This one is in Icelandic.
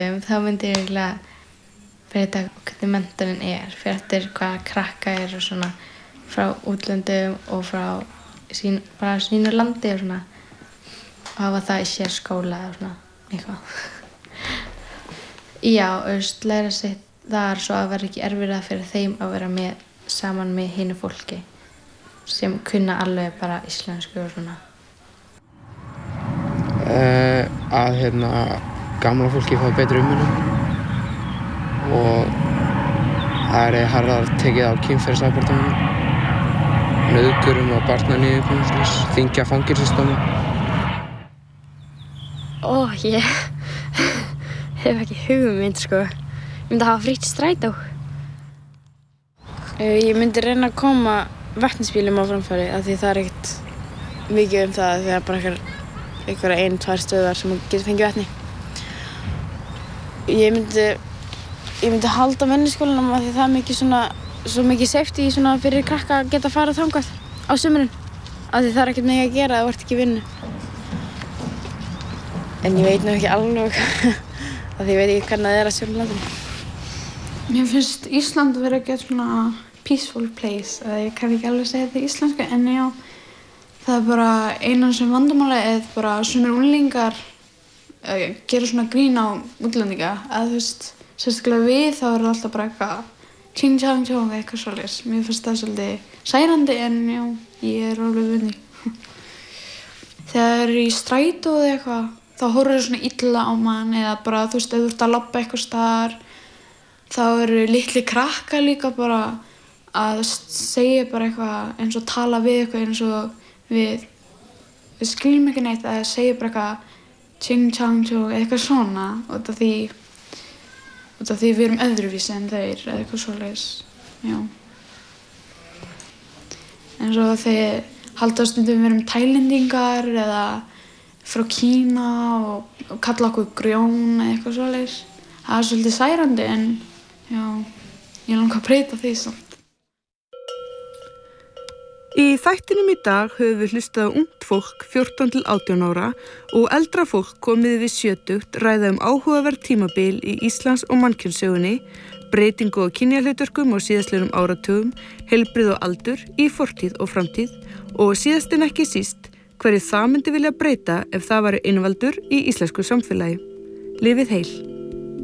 Þá myndi ég eiginlega breyta hvernig menntunin fyrir eftir hvað krakka og svona frá útlöndum og frá bara sínu landi og svona og hafa það í sér skóla og svona eitthvað. Já, læra sig þar svo að vera ekki erfiðara fyrir þeim að vera saman með hinu fólki sem kunna alveg bara íslensku og svona. Að gamla fólki fá betri umönnun og það harðar tekið á kynferðisafbrotamönnum, nauðgurum og barnaníðingum, þyngja fangelsisdóma. Ég hef ekki hugmynd, sko. Ég myndi hafa frítt strætó. Ég myndi reyna að koma vetnisbílum á framfæri af því það ekkert mikið það þegar bara einhverja 1-2 stöðvar sem getur fengið vetni. Ég myndi halda menniskólanum af því það mikið svo mikið safety fyrir krakka að geta farið þangað á sumrin af því það ekkert mikið að gera það vart ekki vinnu. En ég veit nú ekki alveg af því ég veit ekki hvernig það að sjálf landinu. Mér finnst Ísland vera ekki svona peaceful place. Ég kann ekki alveg segja þetta í íslensku en já, það bara eina sem vandamáli bara sumir unglingar gera svona grín á útlendinga að sérstaklega við þá það alltaf bara eitthvað tjing tjang tjong eitthvað svoleiðis. Mér finnst það svolítið særandi en já, ég alveg vinni. Þegar í strætó eða eitthvað þá horfir svona illa á mann eða bara ef þú ert að labba eitthvað staðar þá litli krakkar líka bara að segja bara eitthvað eins og tala við eitthvað eins og við skiljum ekki neitt að segja bara eitthvað tjing tjang tjong eitthvað svona út af því við erum öðruvísi en þeir eða eitthvað svoleiðis. Já. En svo þeir halda stundum við erum Tælendingar eða frá Kína og kalla okkur grjón eða eitthvað svoleiðis. Það svolítið særandi en já, ég langar að breyta því samt. Í þættinum í dag höfum við hlustað á ungt fólk 14 til 18 ára og eldra fólk komið við 70 ræða áhugaverð tímabil í Íslands- og mannkynssögunni, breytingu á kynjahlutverkum á síðastliðnum áratugum, heilbrigði og aldur í fortíð og framtíð og síðast en ekki síst hverju það myndi vilja breyta ef það væri einvaldur í íslensku samfélagi. Lifið heil!